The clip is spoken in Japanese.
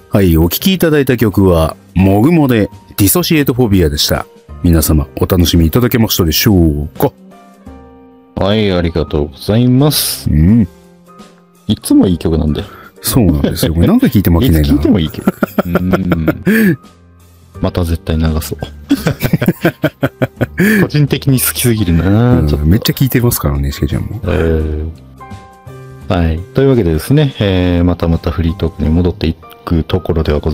はい、お聴きいただいた曲は、もぐもでディソシエイトフォビアでした。皆様、お楽しみいただけましたでしょうか？ はい、ありがとうございます。 うん。 いつもいい曲なんで。 そうなんですよ。これ何回聴いても飽きないな。 いつ聴いてもいい曲。また絶対流そう。個人的に好きすぎるな、ちょっとめっちゃ聴いてますからね、しけちゃんも。 はい。というわけでですね、またフリートークに戻っていくところではございます。